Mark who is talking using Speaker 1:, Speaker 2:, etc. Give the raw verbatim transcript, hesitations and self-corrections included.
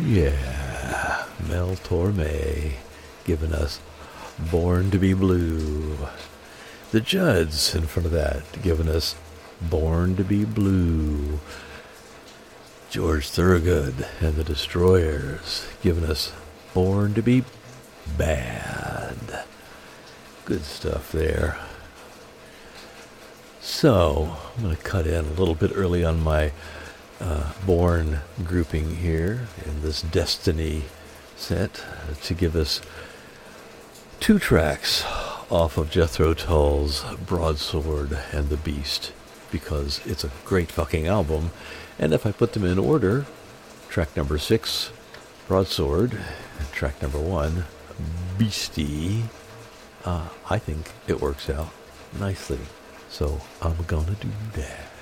Speaker 1: yeah, Mel Torme giving us Born to be Blue. The Judds in front of that giving us Born to be Blue. George Thorogood and the Destroyers giving us Born to be Bad. Good stuff there. So, I'm going to cut in a little bit early on my uh, Born grouping here in this Destiny set to give us two tracks off of Jethro Tull's Broadsword and the Beast, because it's a great fucking album. And if I put them in order, track number six, Broadsword, and track number one, Beastie, uh, I think it works out nicely. So I'm gonna do that.